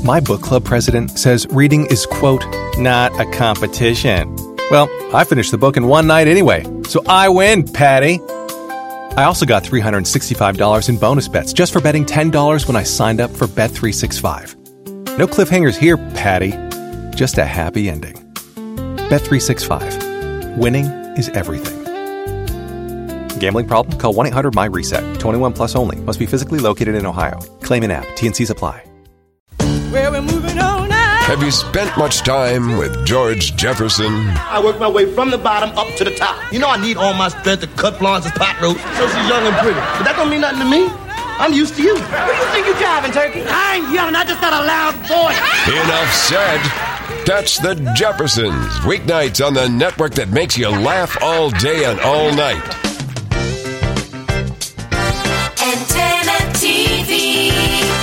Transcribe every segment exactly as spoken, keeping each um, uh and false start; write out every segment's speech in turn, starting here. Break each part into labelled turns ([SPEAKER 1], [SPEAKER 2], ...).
[SPEAKER 1] My book club president says reading is, quote, not a competition. Well, I finished the book in one night anyway, so I win, Patty. I also got three hundred sixty-five dollars in bonus bets just for betting ten dollars when I signed up for Bet three sixty-five. No cliffhangers here, Patty. Just a happy ending. Bet three sixty-five. Winning is everything. Gambling problem? Call one eight hundred M Y reset. twenty-one plus only. Must be physically located in Ohio. Claim in app. T N Cs apply.
[SPEAKER 2] Well, we're moving on now.
[SPEAKER 3] Have you spent much time with George Jefferson?
[SPEAKER 4] I work my way from the bottom up to the top. You know I need all my strength to cut Florence's pot roast so she's young and pretty. But that don't mean nothing to me. I'm used to you. Where do you think you're driving, Turkey? I ain't yelling. I just got a loud voice.
[SPEAKER 3] Enough said. Catch the Jeffersons weeknights on the network that makes you laugh all day and all night.
[SPEAKER 5] Antenna T V.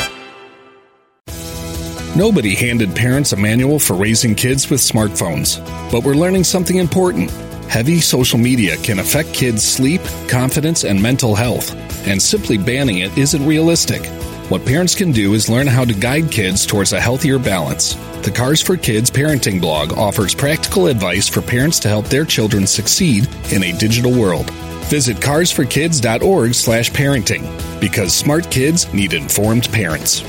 [SPEAKER 6] Nobody handed parents a manual for raising kids with smartphones, but we're learning something important. Heavy social media can affect kids' sleep, confidence, and mental health, and simply banning it isn't realistic. What parents can do is learn how to guide kids towards a healthier balance. The Cars for Kids parenting blog offers practical advice for parents to help their children succeed in a digital world. Visit cars for kids dot org slash parenting, because smart kids need informed parents.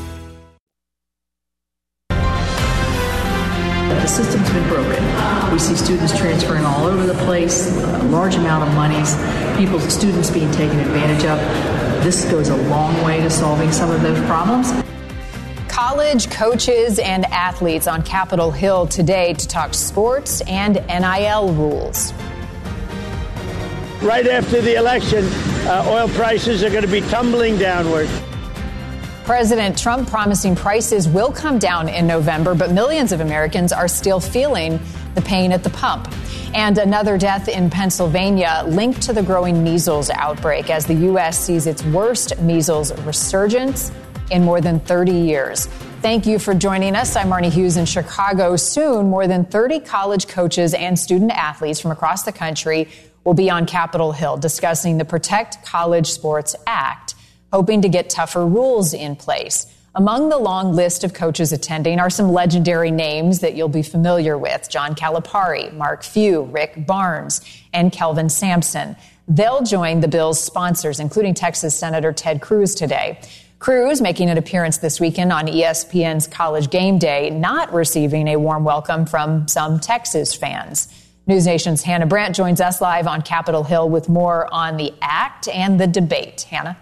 [SPEAKER 7] The system's been broken. We see students transferring all over the place, a large amount of monies, people, students being taken advantage of. This goes a long way to solving some of those problems.
[SPEAKER 8] College coaches and athletes on Capitol Hill today to talk sports and N I L rules.
[SPEAKER 9] Right after the election, uh, oil prices are going to be tumbling downward.
[SPEAKER 8] President Trump promising prices will come down in November, but millions of Americans are still feeling the pain at the pump. And another death in Pennsylvania linked to the growing measles outbreak as the U S sees its worst measles resurgence in more than thirty years. Thank you for joining us. I'm Marnie Hughes in Chicago. Soon, more than thirty college coaches and student athletes from across the country will be on Capitol Hill discussing the Protect College Sports Act, hoping to get tougher rules in place. Among the long list of coaches attending are some legendary names that you'll be familiar with: John Calipari, Mark Few, Rick Barnes, and Kelvin Sampson. They'll join the bill's sponsors, including Texas Senator Ted Cruz today. Cruz making an appearance this weekend on E S P N's College Game Day, not receiving a warm welcome from some Texas fans. News Nation's Hannah Brandt joins us live on Capitol Hill with more on the act and the debate. Hannah?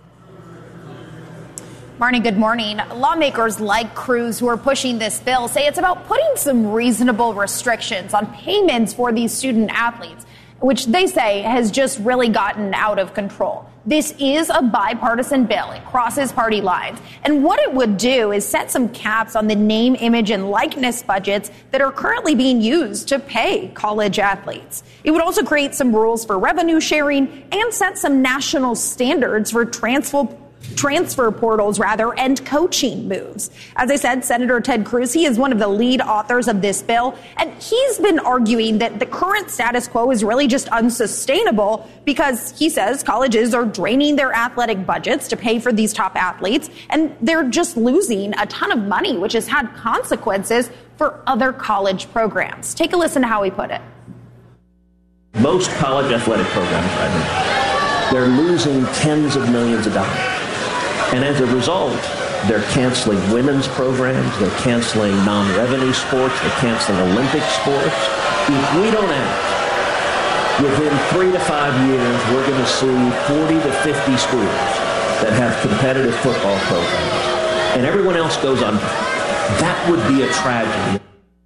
[SPEAKER 10] Marnie, good morning. Lawmakers like Cruz, who are pushing this bill, say it's about putting some reasonable restrictions on payments for these student athletes, which they say has just really gotten out of control. This is a bipartisan bill. It crosses party lines. And what it would do is set some caps on the name, image, and likeness budgets that are currently being used to pay college athletes. It would also create some rules for revenue sharing and set some national standards for transfer transfer portals, rather, and coaching moves. As I said, Senator Ted Cruz, he is one of the lead authors of this bill, and he's been arguing that the current status quo is really just unsustainable because he says colleges are draining their athletic budgets to pay for these top athletes, and they're just losing a ton of money, which has had consequences for other college programs. Take a listen to how he put it.
[SPEAKER 11] Most college athletic programs right now, they're losing tens of millions of dollars. And as a result, they're canceling women's programs, they're canceling non-revenue sports, they're canceling Olympic sports. If we don't act, within three to five years, we're going to see forty to fifty schools that have competitive football programs, and everyone else goes under. That would be a tragedy.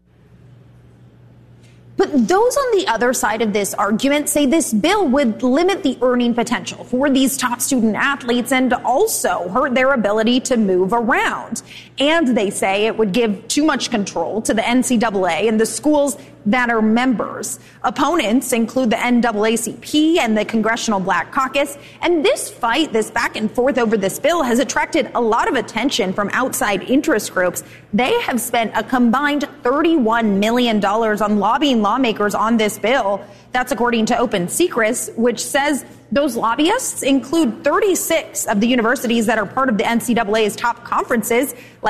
[SPEAKER 10] But those on the other side of this argument say this bill would limit the earning potential for these top student athletes and also hurt their ability to move around. And they say it would give too much control to the N C double A and the schools that are members. Opponents include the N double A C P and the Congressional Black Caucus. And this fight, this back and forth over this bill, has attracted a lot of attention from outside interest groups. They have spent a combined thirty-one million dollars on lobbying lawmakers on this bill. That's according to Open Secrets, which says those lobbyists include thirty-six of the universities that are part of the N C double A's top conferences, like